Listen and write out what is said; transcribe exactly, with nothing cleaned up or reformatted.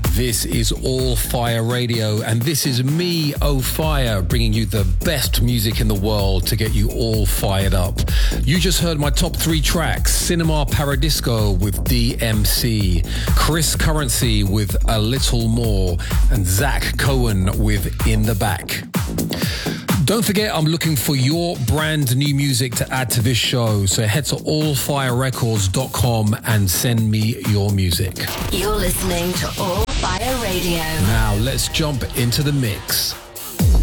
This is All Fire Radio, and this is me, O Fire, bringing you the best music in the world to get you all fired up. You just heard my top three tracks: Cinema Paradisco with D M C, Chris Currency with A Little More, and Zach Cohen with In the Back. Don't forget, I'm looking for your brand new music to add to this show, so head to all fire records dot com and send me your music. You're listening to All Fire Radio. Now let's jump into the mix.